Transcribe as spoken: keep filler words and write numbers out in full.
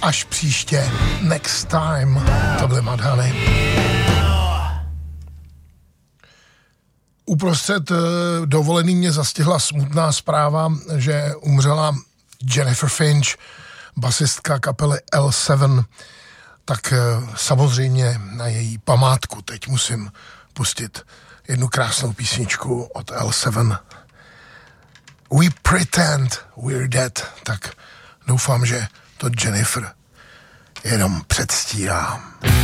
až příště. Next time. To byly Madhany. Uprostřed dovolený mě zastihla smutná zpráva, že umřela Jennifer Finch, basistka kapely L sedm. Tak samozřejmě na její památku teď musím pustit jednu krásnou písničku od L sedm. We pretend we're dead. Tak doufám, že to Jennifer jenom předstírá.